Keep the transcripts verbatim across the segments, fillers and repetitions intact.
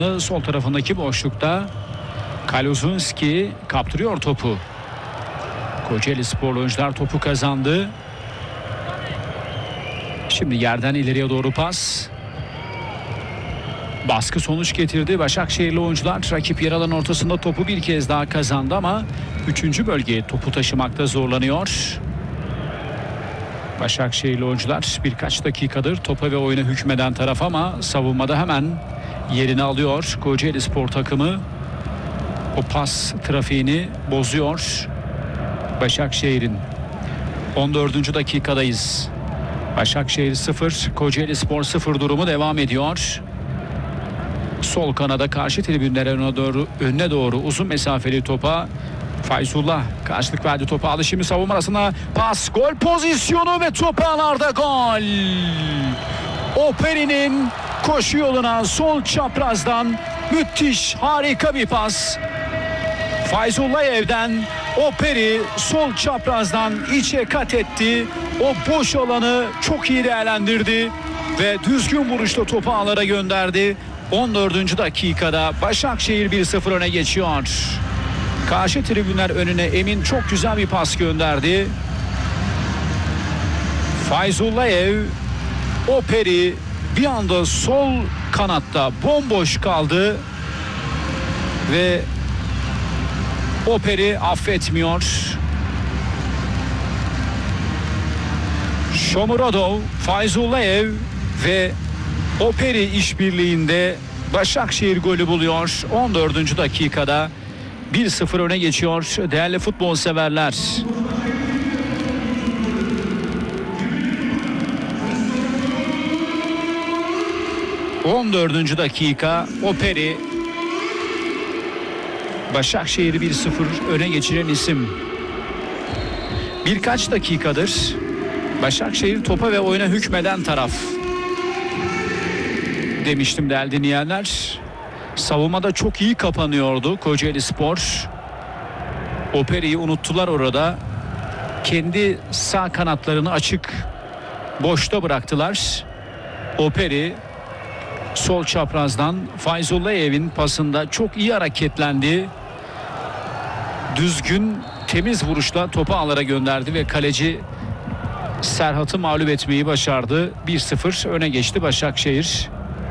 Sol tarafındaki boşlukta Kaluzunski kaptırıyor topu. Kocaeli Sporlu oyuncular topu kazandı. Şimdi yerden ileriye doğru pas. Baskı sonuç getirdi. Başakşehirli oyuncular rakip yer alan ortasında topu bir kez daha kazandı ama üçüncü bölgeye topu taşımakta zorlanıyor. Başakşehirli oyuncular birkaç dakikadır topa ve oyuna hükmeden taraf ama savunmada hemen yerini alıyor. Kocaeli Spor takımı o pas trafiğini bozuyor. Başakşehir'in on dördüncü dakikadayız. Başakşehir sıfır, Kocaeli Spor sıfır durumu devam ediyor. Sol kanada karşı tribünlere önüne doğru, önüne doğru uzun mesafeli topa Fayzullah karşılık verdi, topu aldı. Şimdi savunma arasına pas, gol pozisyonu ve top ağlarda gol. Operi'nin koşu yoluna sol çaprazdan müthiş, harika bir pas. Fayzullah evden Operi sol çaprazdan içe kat etti. O boş alanı çok iyi değerlendirdi ve düzgün vuruşla topu ağlara gönderdi. on dördüncü dakikada Başakşehir bir sıfır öne geçiyor. Karşı tribünler önüne Emin çok güzel bir pas gönderdi. Fayzullayev, Operi bir anda sol kanatta bomboş kaldı ve Operi affetmiyor. Shomurodov, Fayzullayev ve Operi işbirliğinde Başakşehir golü buluyor. on dördüncü dakikada bir sıfır öne geçiyor değerli futbol severler. on dördüncü dakika Operi Başakşehir'i bir sıfır öne geçiren isim. Birkaç dakikadır Başakşehir topa ve oyuna hükmeden taraf demiştim değerli dinleyenler. Savunmada çok iyi kapanıyordu Kocaeli Spor. Operi'yi unuttular orada. Kendi sağ kanatlarını açık boşta bıraktılar. Operi sol çaprazdan Fayzullayev'in pasında çok iyi hareketlendi. Düzgün, temiz vuruşla topu ağlara gönderdi ve kaleci Serhat'ı mağlup etmeyi başardı. bir sıfır öne geçti Başakşehir.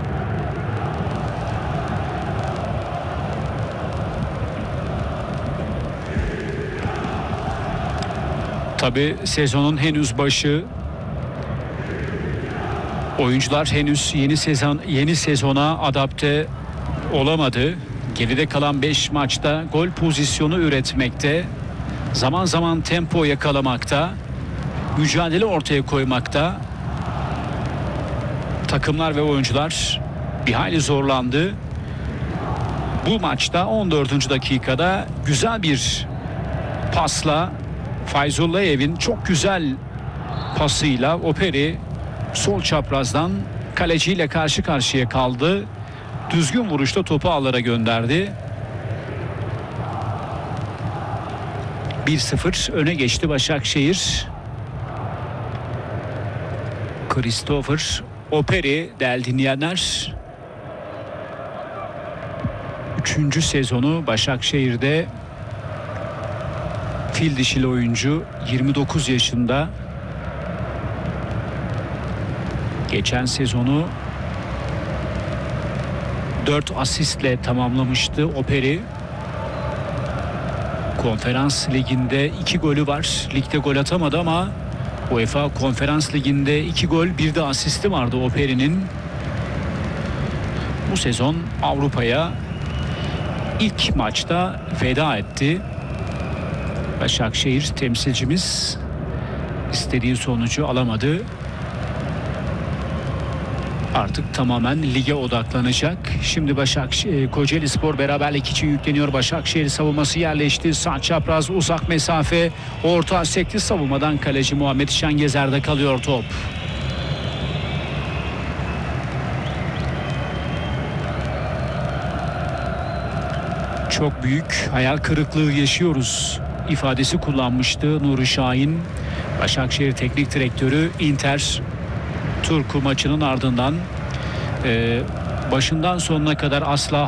Tabii sezonun henüz başı. Oyuncular henüz yeni sezon yeni sezona adapte olamadı. Geride kalan beş maçta gol pozisyonu üretmekte, zaman zaman tempo yakalamakta, mücadele ortaya koymakta takımlar ve oyuncular bir hayli zorlandı. Bu maçta on dördüncü dakikada güzel bir pasla Fayzullayev'in çok güzel pasıyla Operi sol çaprazdan kaleciyle karşı karşıya kaldı. Düzgün vuruşta topu ağlara gönderdi. bir sıfır öne geçti Başakşehir. Christopher Operi değerli dinleyenler, üçüncü sezonu Başakşehir'de. Fil dişili oyuncu, yirmi dokuz yaşında. Geçen sezonu dört asistle tamamlamıştı Operi. Konferans Ligi'nde iki golü var. Ligde gol atamadı ama UEFA Konferans Ligi'nde iki gol, bir de asisti vardı Operi'nin. Bu sezon Avrupa'ya ilk maçta veda etti. Başakşehir temsilcimiz istediği sonucu alamadı. Artık tamamen lige odaklanacak. Şimdi Başakşehir, Kocaeli Spor beraberlik için yükleniyor. Başakşehir savunması yerleşti. Sağ çapraz, uzak mesafe, orta sekti, savunmadan kaleci Muhammed Şengezer'de kalıyor top. Çok büyük hayal kırıklığı yaşıyoruz ifadesi kullanmıştı Nuri Şahin. Başakşehir Teknik Direktörü Inter Turku maçının ardından e, başından sonuna kadar asla